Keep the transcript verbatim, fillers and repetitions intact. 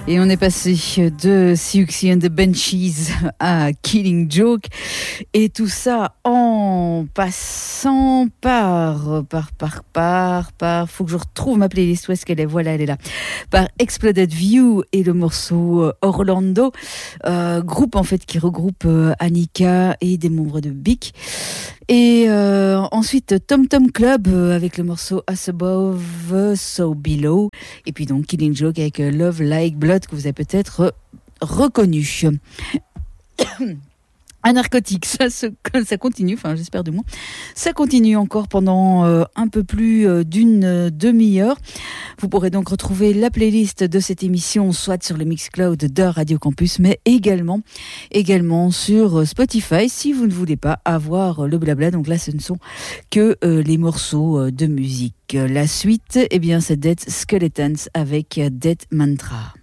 Et on est passé de Siouxsie and the Banshees à Killing Joke. Et tout ça en passant par, par, par, par, par, faut que je retrouve ma playlist, où est-ce qu'elle est? Voilà, elle est là. Par Exploded View et le morceau Orlando. Euh, groupe en fait qui regroupe euh, Annika et des membres de Bic. Et euh, ensuite Tom Tom Club euh, avec le morceau As Above, So Below. Et puis donc Killing Joke avec euh, Love Like Blood que vous avez peut-être euh, reconnu. Un narcotique, ça, se, ça continue, enfin j'espère du moins. Ça continue encore pendant euh, un peu plus euh, d'une euh, demi-heure. Vous pourrez donc retrouver la playlist de cette émission soit sur le Mixcloud de Radio Campus, mais également, également sur Spotify si vous ne voulez pas avoir le blabla. Donc là, ce ne sont que euh, les morceaux euh, de musique. La suite, eh bien, c'est Dead Skeletons avec Dead Mantra.